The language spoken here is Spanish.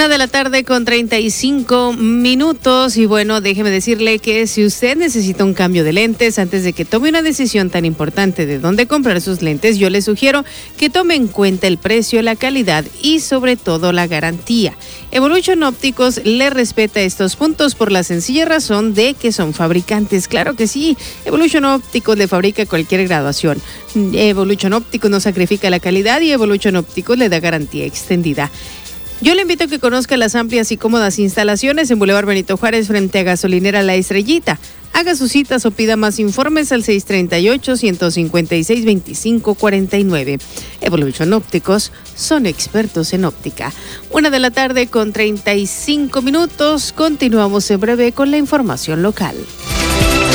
1:35 y bueno, déjeme decirle que si usted necesita un cambio de lentes antes de que tome una decisión tan importante de dónde comprar sus lentes, yo le sugiero que tome en cuenta el precio, la calidad y sobre todo la garantía. Evolution Ópticos le respeta estos puntos por la sencilla razón de que son fabricantes. Claro que sí, Evolution Ópticos le fabrica cualquier graduación. Evolution Ópticos no sacrifica la calidad y Evolution Ópticos le da garantía extendida. Yo le invito a que conozca las amplias y cómodas instalaciones en Boulevard Benito Juárez frente a Gasolinera La Estrellita. Haga sus citas o pida más informes al 638-156-2549. Evolution Ópticos son expertos en óptica. 1:35 PM. Continuamos en breve con la información local.